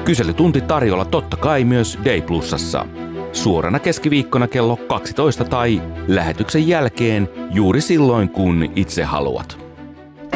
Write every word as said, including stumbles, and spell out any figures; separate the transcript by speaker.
Speaker 1: Kyselytunti tarjolla totta kai myös Day Plusassa. Suorana keskiviikkona kello kaksitoista tai lähetyksen jälkeen juuri silloin kun itse haluat.